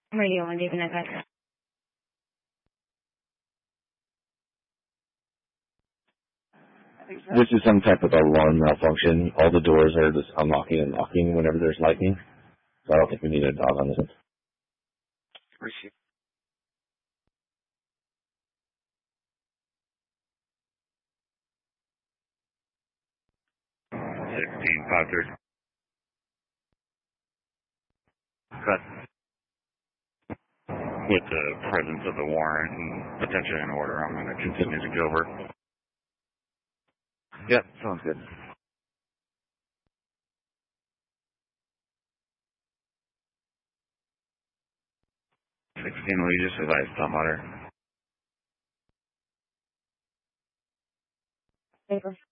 Radio, hindi pinag-asa. This is some type of alarm malfunction. All the doors are just unlocking and locking whenever there's lightning. So I don't think we need a dog on this one. Receive. 16-530. Cut. With the presence of the warrant and potentially an order, I'm going to continue to go over. Yep, sounds good. 16, will you just advise Tom Otter? Paper.